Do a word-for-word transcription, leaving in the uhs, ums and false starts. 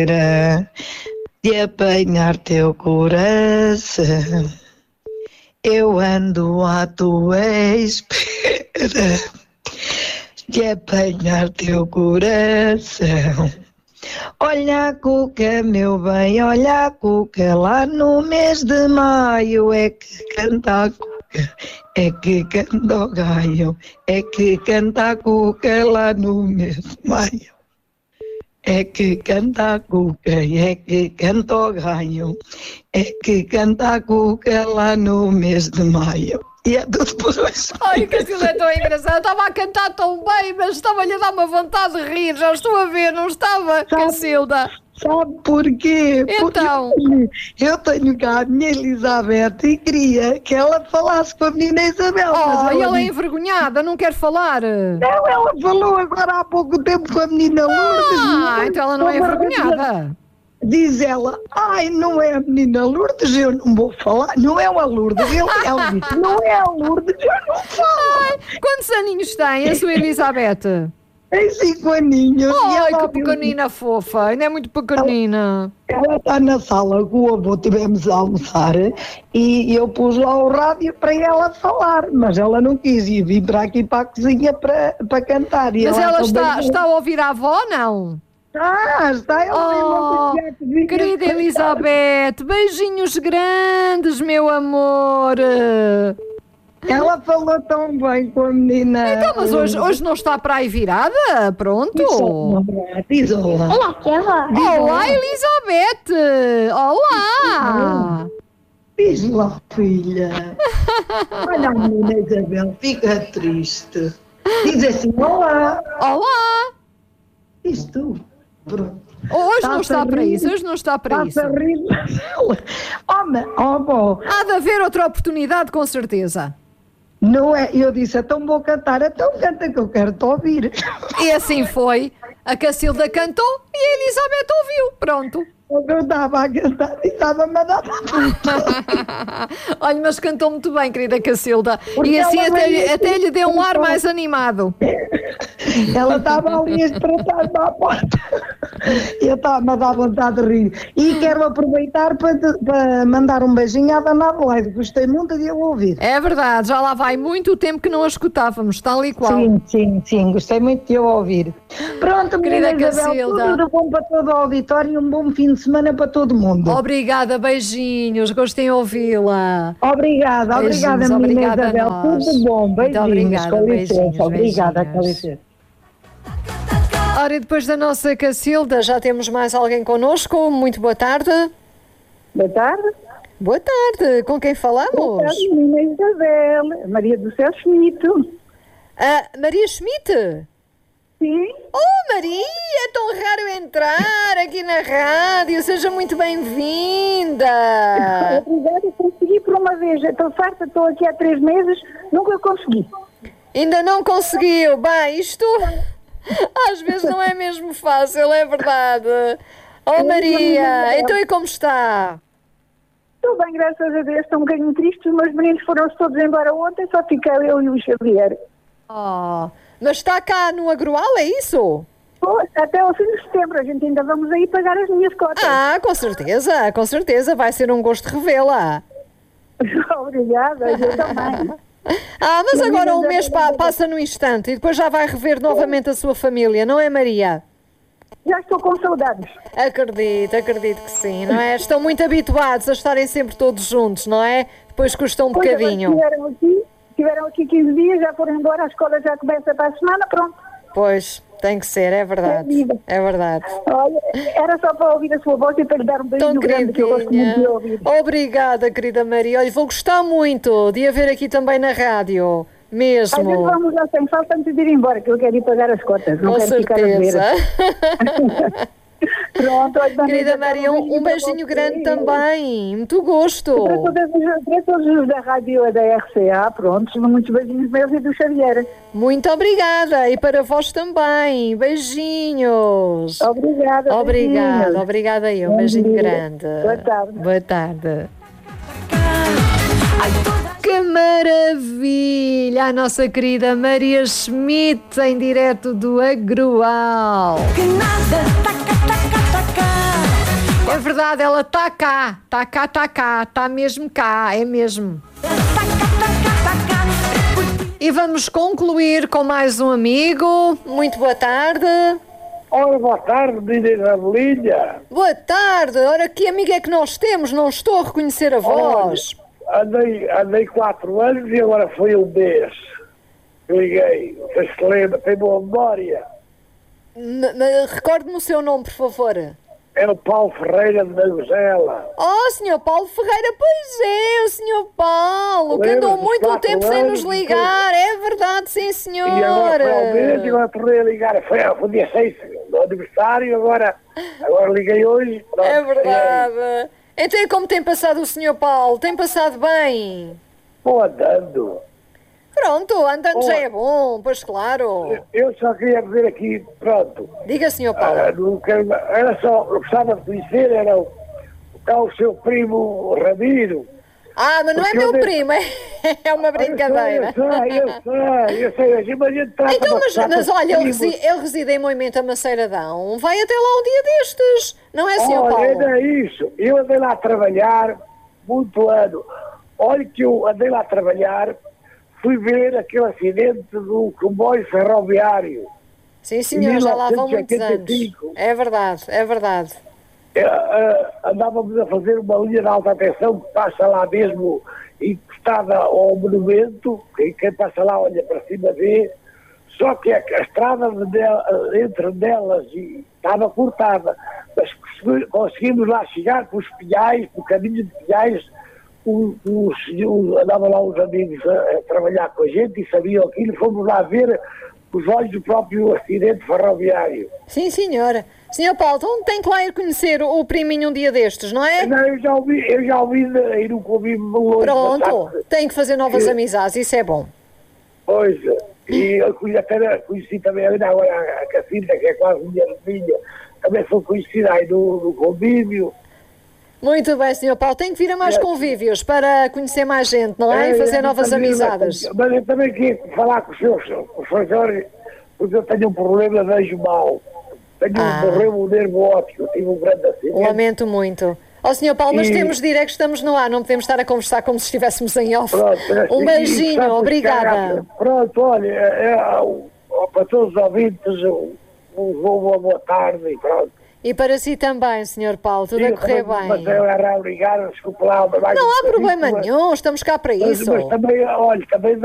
de apanhar teu coração. Eu ando à tua espera de apanhar teu coração. Olha a cuca, meu bem, olha a cuca, lá no mês de maio é que canta a cuca, é que canta o galho, é que canta a cuca lá no mês de maio. É que canta a cuca, é que canta o galho, é que canta a cuca lá no mês de maio. E é tudo por hoje. Ai, que aquilo é tão engraçado. Estava a cantar tão bem, mas estava-lhe a dar uma vontade de rir. Já estou a ver, não estava, Cacilda? Sabe porquê? Então. Porque eu tenho cá a minha Elizabeth e queria que ela falasse com a menina Isabel. Oh, mas e ela ela é disse, envergonhada, não quer falar. não, ela falou agora há pouco tempo com a menina Lourdes. Ah, não, então ela não é agora envergonhada. Diz ela, ai, não é a menina Lourdes, eu não vou falar. Não é a Lourdes. Ele, ela disse, não é a Lourdes, eu não falo. Ai, quantos aninhos tem a sua Elizabeth? Tem cinco aninhos. e Ai, ela que pequenina fofa, ainda é muito pequenina. Ela está na sala com o avô, tivemos a almoçar e eu pus lá o rádio para ela falar, mas ela não quis e vim para aqui para a cozinha para, para cantar. E Mas ela também está, não- está a ouvir a avó, não? Ah, está ela Oh, mesmo a cozinha. querida Elizabeth, beijinhos grandes, meu amor. Ela falou tão bem com a menina. Então, mas hoje, hoje não está para aí virada? Pronto. Diz olá. Olá, que avó. Olá, Elizabeth. Olá. Diz lá, filha. Olha a menina Isabel, fica triste. Diz assim, olá. Olá. Diz tu. Pronto. Hoje não Está-se está a para rir. isso, hoje não está para isso. Está-se a rir. Homem, oh, bom. Há de haver outra oportunidade, com certeza. Não é, eu disse, então vou cantar, então canta que eu quero te ouvir. E assim foi. A Cacilda cantou e a Elizabeth ouviu. Pronto. Eu estava a cantar e estava-me a dar. Olha, mas cantou muito bem, querida Cacilda. Porque E assim ela até, veio lhe- assim, até lhe deu um ar então. mais animado. Ela estava ali a espreitar-me à porta. Eu estava a dar vontade de rir. E quero aproveitar para, te- para mandar um beijinho à Dona Adelaide. Gostei muito de eu ouvir. É verdade, já lá vai muito tempo que não a escutávamos, tal e qual. Sim, sim, sim, gostei muito de eu ouvir. Pronto, Querida menina Isabel, Cacilda. tudo de bom para todo o auditório e um bom fim de semana para todo mundo. Obrigada, beijinhos, gostei de ouvi-la. Obrigada, Beijinhos, obrigada, menina obrigada a Isabel. nós. Tudo bom, Muito beijinhos, obrigada, com beijinhos, licença. Obrigada, com beijinhos. licença. Ora, e depois da nossa Cacilda, já temos mais alguém connosco. Muito boa tarde. Boa tarde. Boa tarde, com quem falamos? Boa tarde, menina Isabel. Maria do Céu Schmidt. Ah, Maria Schmidt? Sim. Oh, Maria, é tão raro entrar aqui na rádio. Seja muito bem-vinda. Obrigada, consegui por uma vez. Estou farta, estou aqui há três meses, nunca consegui. Ainda não conseguiu. Bem, isto às vezes não é mesmo fácil, é verdade. Oh, Maria, então e como está? Estou bem, graças a Deus. Estou um bocadinho triste. Os meus meninos foram-se todos embora ontem, só fiquei eu e o Xavier. Oh, mas está cá no Agroal, é isso? Pô, até ao fim de setembro, a gente ainda vamos aí pagar as minhas cotas. Ah, com certeza, com certeza. Vai ser um gosto revê-la. Obrigada, eu também. Ah, mas Sim, agora mas um é mês pa- verdade. passa no instante e depois já vai rever novamente a sua família, não é, Maria? Já estou com saudades. Acredito, acredito que sim, não é? Estão muito habituados a estarem sempre todos juntos, não é? Depois custa um Pois, agora bocadinho. Estiveram aqui, estiveram aqui quinze dias, já foram embora, a escola já começa para a semana, pronto. Pois, tem que ser, é verdade. É verdade. Olha, era só para ouvir a sua voz e para lhe dar um Tão beijinho grande, que eu gosto muito de queridinha. ouvir. Obrigada, querida Maria. Olha, vou gostar muito de a ver aqui também na rádio. Às vezes Mesmo. vamos lá sem falta antes de ir embora, que eu quero ir pagar as cotas, não Com quero ficar a ver. certeza. Pronto, olha, dona Querida Isabel, Maria, um, um para beijinho você. grande também. Muito gosto. Para todos, os- para todos os da rádio e da R C A, pronto, muitos beijinhos meus e do Xavier. Muito obrigada. E para vós também. Beijinhos. Obrigada. Obrigada, beijinhos. obrigada eu. Um Bom beijinho dia. grande. Boa tarde. Boa tarde. Que maravilha! A nossa querida Maria Schmidt em direto do Agroal. Que nada, taca, taca, taca. É verdade, ela está cá, está cá, está cá, está mesmo cá, é mesmo. E vamos concluir com mais um amigo. Muito boa tarde. Ora, boa tarde, menina Abelinha. Boa tarde. Ora, que amigo é que nós temos? Não estou a reconhecer a voz. Olha, andei, andei quatro anos e agora foi um mês. Liguei. Você se lembra? Tem boa memória. M- m- Recorde-me o seu nome, por favor. É o Paulo Ferreira de Nagozela. Oh, senhor Paulo Ferreira, pois é, o senhor Paulo, que andou Lembra-se, muito quatro tempo sem nos anos, ligar. É verdade, sim, E agora foi ao mês e senhor. agora tornei a ligar. Foi, foi dia seis do aniversário, agora, agora liguei hoje. Pronto, É verdade. Então, e como tem passado o senhor Paulo? Tem passado bem? Estou andando. Pronto, andando já Oh. é bom, pois claro. Eu só queria dizer aqui, pronto. Diga, senhor Ah, Paulo. não quero- era só, eu gostava de conhecer, era o, cá o seu primo Ramiro. Ah, mas não é porque meu eu dei- primo, é, é uma brincadeira. Eu sei, eu sei, eu sei, eu sei, mas a gente trata Então, mas, mas olha, ele, ele resi ele reside em Moimenta Maceiradão. Vai até lá um dia destes, não é, senhor Olha, Paulo? ainda é isso. Eu andei lá a trabalhar muito ano. Olha que eu andei lá a trabalhar, fui ver aquele acidente do comboio ferroviário. Sim, senhor, já lá vão muitos mil novecentos e oitenta e cinco. anos. É verdade, é verdade. Eh, eh, andávamos a fazer uma linha de alta tensão que passa lá mesmo encostada ao monumento, e quem passa lá olha para cima vê, só que a, a estrada de del- entre delas e- estava cortada, mas consegui- conseguimos lá chegar pelos Pinhais, pelo caminho de Pinhais, os, os, os, andavam lá os amigos a, a trabalhar com a gente e sabiam aquilo, fomos lá ver os olhos do próprio acidente ferroviário. Sim, senhora. Senhor Paulo, então tem que lá ir conhecer o priminho um dia destes, não é? Não, eu já ouvi, eu já ouvi e não ouvi longe. Pronto, sabe? tem que fazer novas Eu- amizades, isso é bom. Pois, e eu conheci, até conheci também ainda agora a Cacinta, que é quase minha vizinha, também foi conhecida aí no, no convívio. Muito bem, senhor Paulo, tem que vir a mais É. convívios para conhecer mais gente, não é? E fazer É, novas também, amizades. Mas eu também queria falar com os seus, com os seus senhores, porque eu tenho um problema, vejo mal. Tenho Ah. um problema, um nervo óptico, tive um grande acidente. Lamento muito. Ó, senhor Paulo, mas E- temos de ir, é que estamos no ar, não podemos estar a conversar como se estivéssemos em off. Pronto, é Um assim, beijinho, e sabe, obrigada. cara, Pronto, olha, é, é, o- para todos os ouvintes, um, um, uma boa tarde e pronto. E para si também, senhor Paulo, tudo a Eu correr também, Mas eu bem. era obrigado, desculpe lá. mais Não um há problema bocadinho, nenhum, estamos cá para Mas, isso. mas também, olha, também